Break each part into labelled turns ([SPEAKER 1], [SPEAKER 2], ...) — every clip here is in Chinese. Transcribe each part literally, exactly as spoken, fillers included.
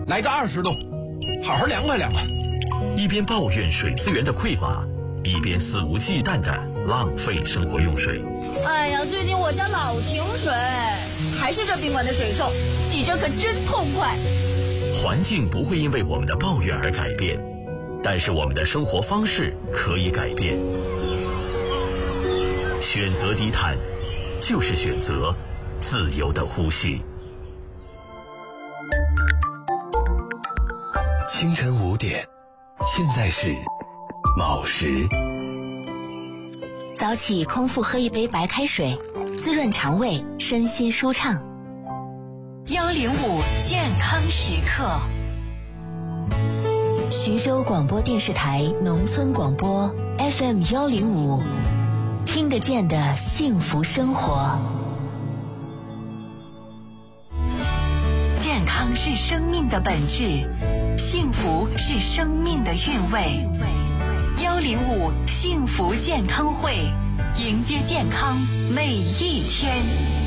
[SPEAKER 1] 来个二十度，好好凉快凉快。
[SPEAKER 2] 一边抱怨水资源的匮乏，一边肆无忌惮地浪费生活用水。
[SPEAKER 3] 哎呀，最近我家老停水，还是这宾馆的水臭，洗着可真痛快。
[SPEAKER 2] 环境不会因为我们的抱怨而改变，但是我们的生活方式可以改变。选择低碳，就是选择自由的呼吸。
[SPEAKER 4] 清晨五点，现在是卯时。
[SPEAKER 5] 早起空腹喝一杯白开水，滋润肠胃，身心舒畅。
[SPEAKER 6] 幺零五健康时刻。
[SPEAKER 5] 徐州广播电视台农村广播 F M 幺零五，听得见的幸福生活。
[SPEAKER 6] 健康是生命的本质，幸福是生命的韵味。幺零五幸福健康会，迎接健康每一天。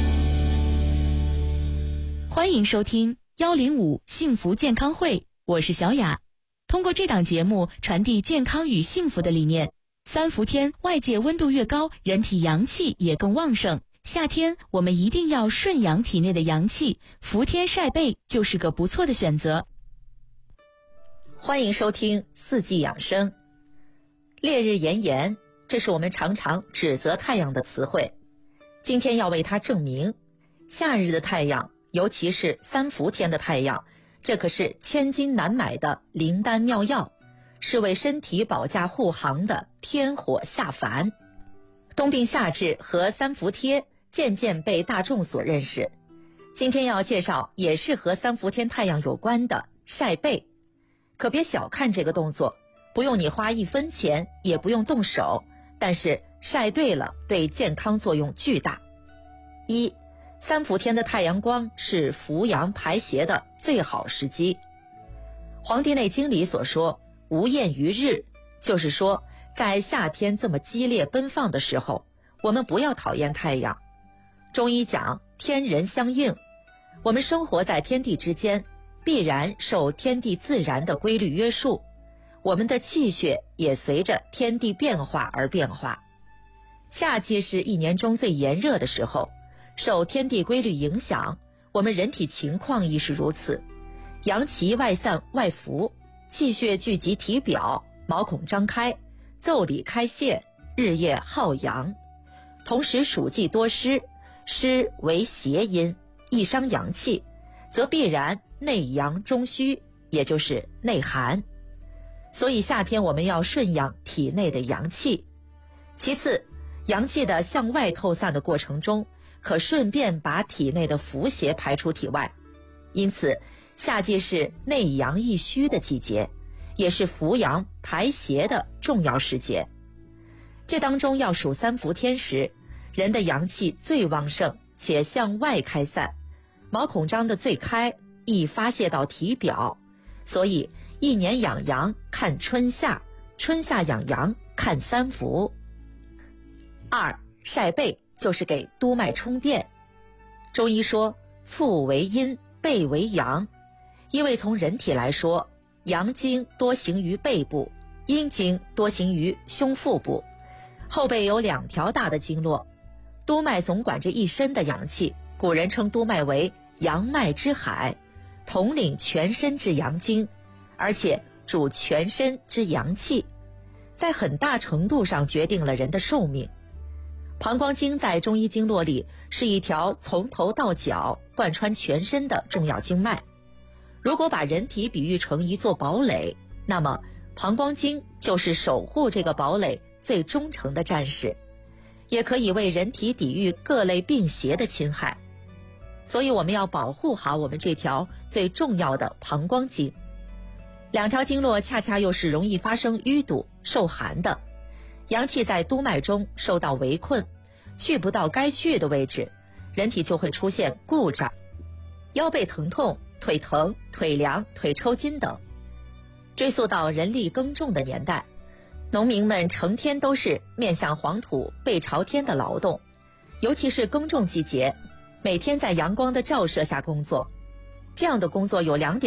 [SPEAKER 7] 欢迎收听幺零五幸福健康会，我是小雅。通过这档节目传递健康与幸福的理念。三伏天外界温度越高，人体阳气也更旺盛。夏天我们一定要顺养体内的阳气，伏天晒背就是个不错的选择。
[SPEAKER 8] 欢迎收听四季养生。烈日炎炎，这是我们常常指责太阳的词汇。今天要为它证明，夏日的太阳，尤其是三伏天的太阳，这可是千金难买的灵丹妙药，是为身体保驾护航的天火下凡。冬病夏治和三伏贴渐渐被大众所认识。今天要介绍也是和三伏天太阳有关的晒背。可别小看这个动作，不用你花一分钱，也不用动手，但是晒对了，对健康作用巨大。一，三伏天的太阳光是扶阳排邪的最好时机。《黄帝内经》里所说无厌于日，就是说在夏天这么激烈奔放的时候，我们不要讨厌太阳。中医讲天人相应，我们生活在天地之间，必然受天地自然的规律约束，我们的气血也随着天地变化而变化。夏季是一年中最炎热的时候，受天地规律影响，我们人体情况亦是如此。阳气外散外浮，气血聚集体表，毛孔张开，腠理开泄，日夜耗阳。同时暑季多湿，湿为邪阴，易伤阳气，则必然内阳中虚，也就是内寒。所以夏天我们要顺养体内的阳气。其次，阳气的向外透散的过程中，可顺便把体内的伏邪排出体外。因此夏季是内阳易虚的季节，也是扶阳排邪的重要时节。这当中要数三伏天时，人的阳气最旺盛且向外开散，毛孔张得最开，易发泄到体表。所以一年养阳看春夏，春夏养阳看三伏。二，晒背就是给督脉充电。中医说腹为阴，背为阳，因为从人体来说，阳经多行于背部，阴经多行于胸腹部。后背有两条大的经络，督脉总管这一身的阳气，古人称督脉为阳脉之海，统领全身之阳经，而且主全身之阳气，在很大程度上决定了人的寿命。膀胱经在中医经络里是一条从头到脚贯穿全身的重要经脉。如果把人体比喻成一座堡垒，那么膀胱经就是守护这个堡垒最忠诚的战士，也可以为人体抵御各类病邪的侵害。所以我们要保护好我们这条最重要的膀胱经。两条经络恰恰又是容易发生淤堵受寒的，阳气在督脉中受到围困，去不到该去的位置，人体就会出现故障，腰背疼痛、腿疼、腿凉、腿抽筋等。追溯到人力耕种的年代，农民们成天都是面向黄土背朝天的劳动，尤其是耕种季节，每天在阳光的照射下工作。这样的工作有两点